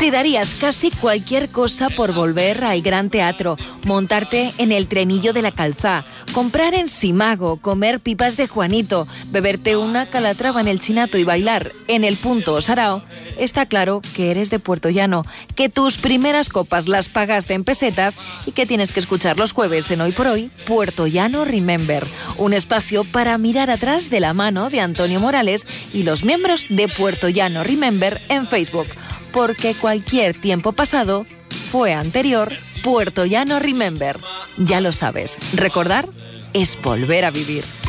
Si darías casi cualquier cosa por volver al Gran Teatro, montarte en el trenillo de la Calzá, comprar en Simago, comer pipas de Juanito, beberte una calatrava en el Chinato y bailar en el Punto Sarao, está claro que eres de Puertollano, que tus primeras copas las pagaste en pesetas y que tienes que escuchar los jueves en Hoy por Hoy, Puertollano Remember, un espacio para mirar atrás de la mano de Antonio Morales y los miembros de Puertollano Remember en Facebook. Porque cualquier tiempo pasado fue anterior. Puertollano Remember. Ya lo sabes, recordar es volver a vivir.